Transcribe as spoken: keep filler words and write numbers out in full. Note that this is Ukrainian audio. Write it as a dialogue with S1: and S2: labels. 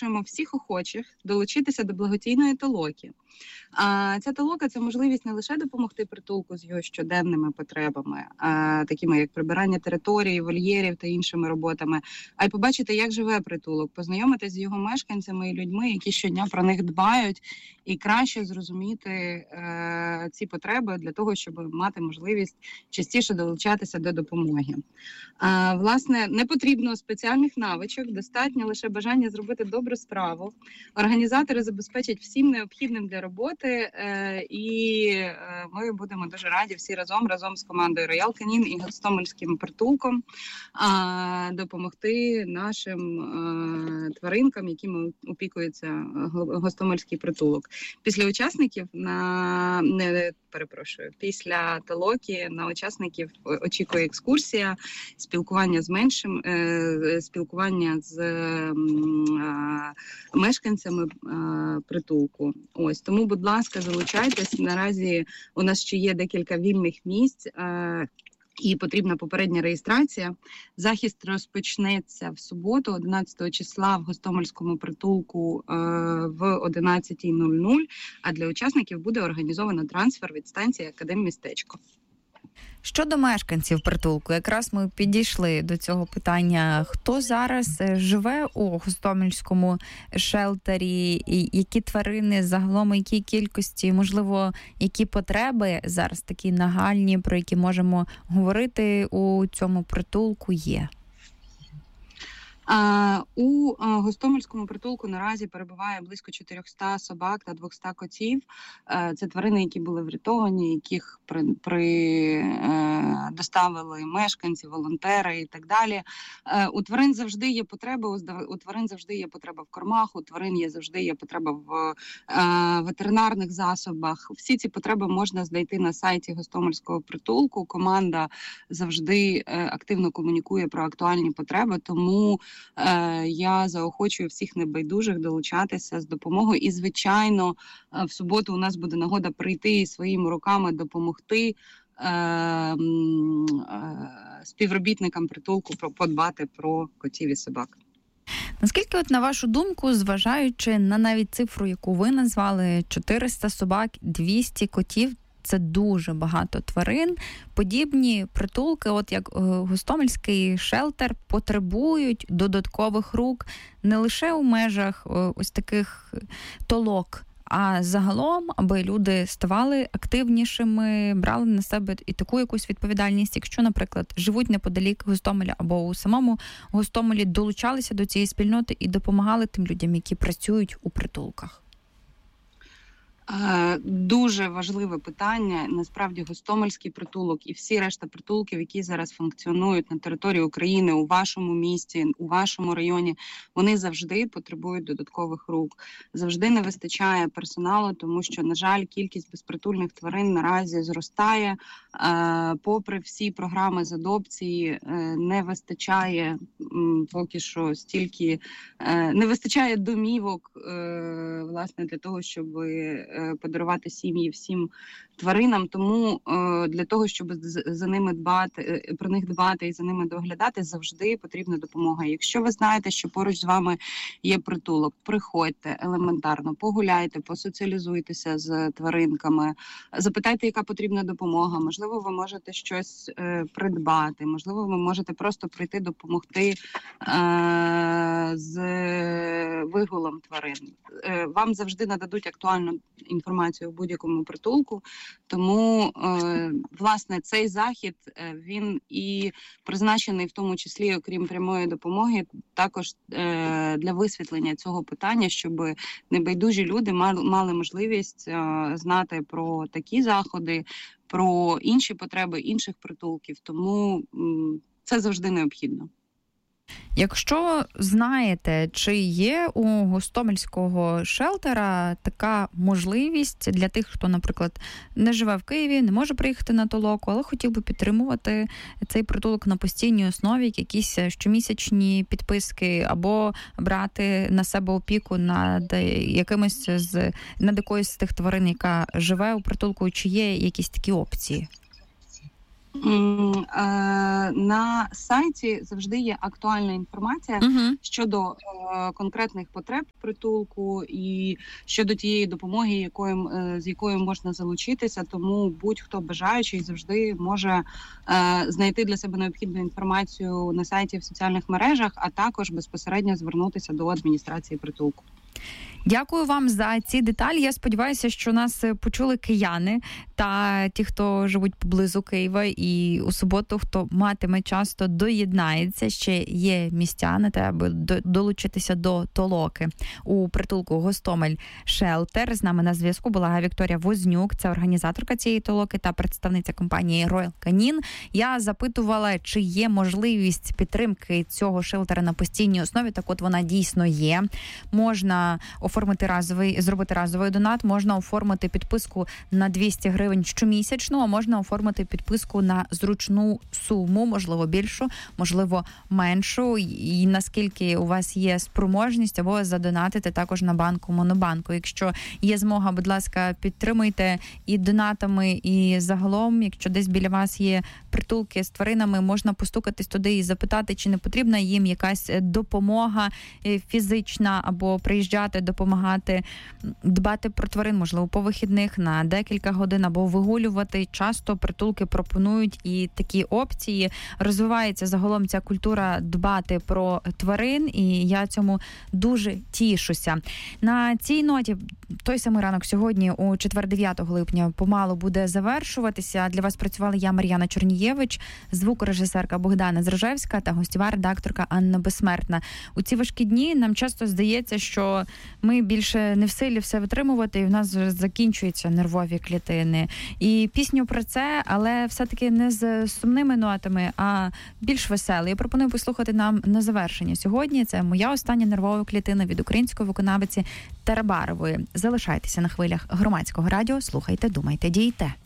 S1: запрошуємо всіх охочих долучитися до благодійної толоки. А ця толока – це можливість не лише допомогти притулку з його щоденними потребами, а, такими як прибирання території, вольєрів та іншими роботами, а й побачити, як живе притулок, познайомитися з його мешканцями і людьми, які щодня про них дбають, і краще зрозуміти е, ці потреби для того, щоб мати можливість частіше долучатися до допомоги. А, власне, не потрібно спеціальних навичок, достатньо лише бажання зробити добру справу. Організатори забезпечать всім необхідним для роботи, е, і е, ми будемо дуже раді всі разом, разом з командою Royal Canin і Гостомельським притулком е, допомогти нашим е, тваринкам, якими опікується Гостомельський притулок. Після учасників на не перепрошую, після толоки на учасників очікує екскурсія, спілкування з меншим, е, спілкування з е, мешканцями е, притулку. Ось, тому, будь ласка, залучайтесь. Наразі у нас ще є декілька вільних місць е, і потрібна попередня реєстрація. Захід розпочнеться в суботу, одинадцятого числа, в Гостомельському притулку е, в одинадцята нуль нуль, а для учасників буде організовано трансфер від станції Академмістечко.
S2: Щодо мешканців притулку, якраз ми підійшли до цього питання. Хто зараз живе у Гостомельському шелтері, і які тварини загалом, які кількості, можливо, які потреби зараз такі нагальні, про які можемо говорити у цьому притулку є?
S1: А, у а, Гостомельському притулку наразі перебуває близько чотириста собак та двісті котів. А, це тварини, які були врятовані, яких при, при е, доставили мешканці, волонтери і так далі. Е, у тварин завжди є потреба, у, у тварин завжди є потреба в кормах, у тварин є завжди є потреба в е, ветеринарних засобах. Всі ці потреби можна знайти на сайті Гостомельського притулку. Команда завжди е, активно комунікує про актуальні потреби, тому я заохочую всіх небайдужих долучатися з допомогою. І, звичайно, в суботу у нас буде нагода прийти і своїми руками допомогти е- е- співробітникам притулку подбати про котів і собак.
S2: Наскільки, от, на вашу думку, зважаючи на навіть цифру, яку ви назвали, чотириста собак, двісті котів, це дуже багато тварин. Подібні притулки, от як Гостомельський шелтер, потребують додаткових рук не лише у межах ось таких толок, а загалом, аби люди ставали активнішими, брали на себе і таку якусь відповідальність, якщо, наприклад, живуть неподалік Гостомеля або у самому Гостомелі, долучалися до цієї спільноти і допомагали тим людям, які працюють у притулках.
S1: Дуже важливе питання. Насправді Гостомельський притулок і всі решта притулків, які зараз функціонують на території України, у вашому місті, у вашому районі, вони завжди потребують додаткових рук. Завжди не вистачає персоналу, тому що, на жаль, кількість безпритульних тварин наразі зростає. Попри всі програми з адопції, не вистачає поки що стільки, не вистачає домівок, власне, для того, щоб подарувати сім'ї всім тваринам. Тому е, для того, щоб за ними дбати, про них дбати і за ними доглядати, завжди потрібна допомога. Якщо ви знаєте, що поруч з вами є притулок, приходьте елементарно, погуляйте, посоціалізуйтеся з тваринками, запитайте, яка потрібна допомога. Можливо, ви можете щось е, придбати, можливо, ви можете просто прийти допомогти е, з вигулом тварин. Е, вам завжди нададуть актуальну інформацію в будь-якому притулку. Тому, е, власне, цей захід, е, він і призначений в тому числі, окрім прямої допомоги, також е, для висвітлення цього питання, щоб небайдужі люди мали, мали можливість е, знати про такі заходи, про інші потреби інших притулків. Тому м, це завжди необхідно.
S2: Якщо знаєте, чи є у Гостомельського шелтера така можливість для тих, хто, наприклад, не живе в Києві, не може приїхати на толоку, але хотів би підтримувати цей притулок на постійній основі, якісь щомісячні підписки, або брати на себе опіку над якимось з над якоюсь з тих тварин, яка живе у притулку, чи є якісь такі опції?
S1: На сайті завжди є актуальна інформація
S2: Угу.
S1: щодо конкретних потреб притулку і щодо тієї допомоги, якою, з якою можна залучитися. Тому будь-хто бажаючий завжди може знайти для себе необхідну інформацію на сайті, в соціальних мережах, а також безпосередньо звернутися до адміністрації притулку.
S2: Дякую вам за ці деталі. Я сподіваюся, що нас почули кияни та ті, хто живуть поблизу Києва, і у суботу, хто матиме час, то доєднається. Ще є місця на те, аби долучитися до толоки у притулку Гостомель Шелтер. З нами на зв'язку була Вікторія Вознюк, це організаторка цієї толоки та представниця компанії Royal Canin. Я запитувала, чи є можливість підтримки цього шелтера на постійній основі. Так от вона дійсно є. Можна оформити разовий, зробити разовий донат, можна оформити підписку на двісті гривень щомісячно, а можна оформити підписку на зручну суму, можливо більшу, можливо меншу, і наскільки у вас є спроможність, або задонатити також на банку Монобанку. Якщо є змога, будь ласка, підтримуйте і донатами, і загалом, якщо десь біля вас є притулки з тваринами, можна постукатись туди і запитати, чи не потрібна їм якась допомога фізична, або приїжджати, допомагати дбати про тварин, можливо, по вихідних на декілька годин, або вигулювати. Часто притулки пропонують і такі опції. Розвивається загалом ця культура дбати про тварин, і я цьому дуже тішуся. На цій ноті той самий ранок сьогодні, у четвер, дев'ятого липня, помалу буде завершуватися. Для вас працювала я, Мар'яна Чорнієвич, звукорежисерка Богдана Зражевська та гостєва редакторка Анна Безсмертна. У ці важкі дні нам часто здається, що ми більше не в силі все витримувати, і в нас вже закінчуються нервові клітини. І пісню про це, але все-таки не з сумними нотами, а більш веселі. Я пропоную послухати нам на завершення сьогодні. Це «Моя остання нервова клітина» від української виконавиці Тарабарової. Залишайтеся на хвилях Громадського радіо, слухайте, думайте, дійте.